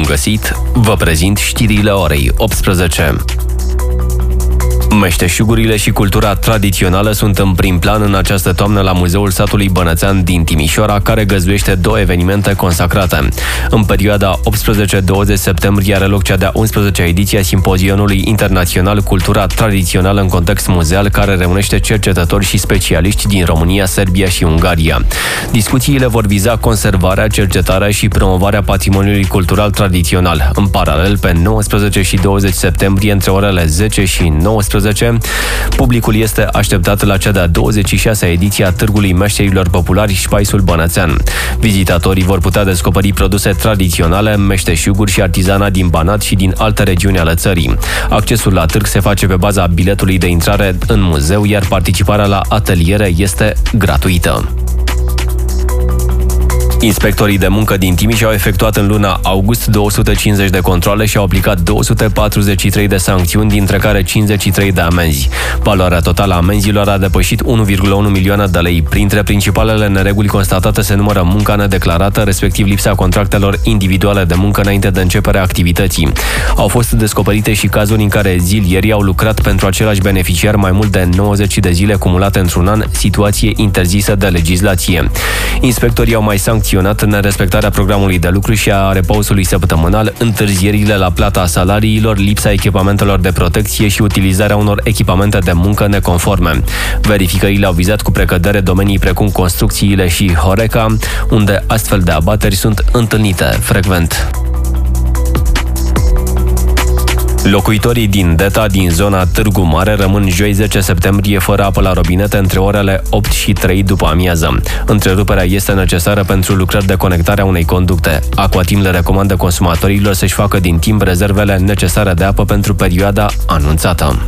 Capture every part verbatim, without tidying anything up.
găsit! Vă prezint știrile orei optsprezece. Meșteșugurile și cultura tradițională sunt în prim plan în această toamnă la Muzeul Satului Bănățean din Timișoara, care găzduiește două evenimente consacrate. În perioada optsprezece douăzeci septembrie are loc cea de-a unsprezecea ediție a Simpozionului Internațional Cultura Tradițională în context muzeal, care reunește cercetători și specialiști din România, Serbia și Ungaria. Discuțiile vor viza conservarea, cercetarea și promovarea patrimoniului cultural tradițional. În paralel, pe nouăsprezece și douăzeci septembrie, între orele zece și nouăsprezece, publicul este așteptat la cea de-a douăzeci și șasea ediție a Târgului Meșterilor Populari Spaisul Bănățean. Vizitatorii vor putea descoperi produse tradiționale, meșteșuguri și artizana din Banat și din alte regiuni ale țării. Accesul la târg se face pe baza biletului de intrare în muzeu, iar participarea la ateliere este gratuită. Inspectorii de muncă din Timiș au efectuat în luna august două sute cincizeci de controale și au aplicat două sute patruzeci și trei de sancțiuni, dintre care cincizeci și trei de amenzi. Valoarea totală a amenzilor a depășit unu virgulă unu milioane de lei. Printre principalele nereguli constatate se numără munca nedeclarată, respectiv lipsa contractelor individuale de muncă înainte de începerea activității. Au fost descoperite și cazuri în care zilierii au lucrat pentru același beneficiar mai mult de nouăzeci de zile cumulate într-un an, situație interzisă de legislație. Inspectorii au mai sancționat în nerespectarea programului de lucru și a repausului săptămânal, întârzierile la plata salariilor, lipsa echipamentelor de protecție și utilizarea unor echipamente de muncă neconforme. Verificările au vizat cu precădere domenii precum construcțiile și Horeca, unde astfel de abateri sunt întâlnite frecvent. Locuitorii din Deta, din zona Târgu Mare, rămân joi zece septembrie fără apă la robinete între orele opt și trei după amiază. Întreruperea este necesară pentru lucrări de conectare a unei conducte. Aquatim le recomandă consumatorilor să-și facă din timp rezervele necesare de apă pentru perioada anunțată.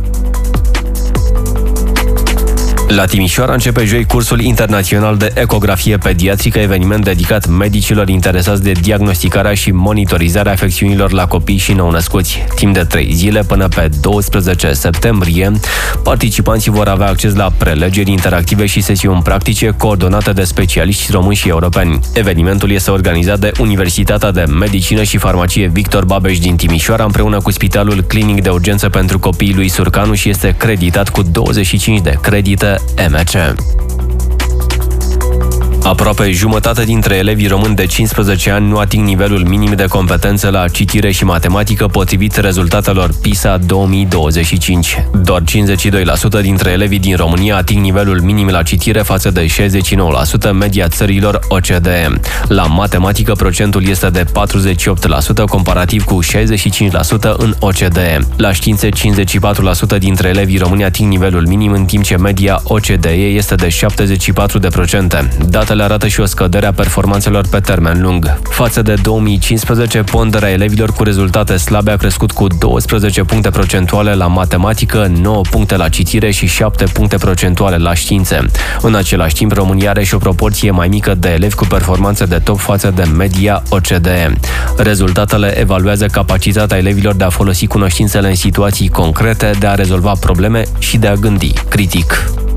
La Timișoara începe joi cursul internațional de ecografie pediatrică, eveniment dedicat medicilor interesați de diagnosticarea și monitorizarea afecțiunilor la copii și nou-născuți. Timp de trei zile, până pe douăsprezece septembrie, participanții vor avea acces la prelegeri interactive și sesiuni practice coordonate de specialiști români și europeni. Evenimentul este organizat de Universitatea de Medicină și Farmacie Victor Babeș din Timișoara, împreună cu Spitalul Clinic de Urgență pentru Copiii lui Surcanu, și este creditat cu douăzeci și cinci de credite M C. Aproape jumătate dintre elevii români de cincisprezece ani nu ating nivelul minim de competență la citire și matematică, potrivit rezultatelor PISA două mii douăzeci și cinci. Doar cincizeci și doi la sută dintre elevii din România ating nivelul minim la citire, față de șaizeci și nouă la sută media țărilor O C D E. La matematică, procentul este de patruzeci și opt la sută, comparativ cu șaizeci și cinci la sută în O C D E. La științe, cincizeci și patru la sută dintre elevii români ating nivelul minim, în timp ce media O C D E este de șaptezeci și patru la sută. Datele arată și o scădere a performanțelor pe termen lung. Față de două mii cincisprezece, ponderea elevilor cu rezultate slabe a crescut cu douăsprezece puncte procentuale la matematică, nouă puncte la citire și șapte puncte procentuale la științe. În același timp, România are și o proporție mai mică de elevi cu performanțe de top față de media O C D E. Rezultatele evaluează capacitatea elevilor de a folosi cunoștințele în situații concrete, de a rezolva probleme și de a gândi critic.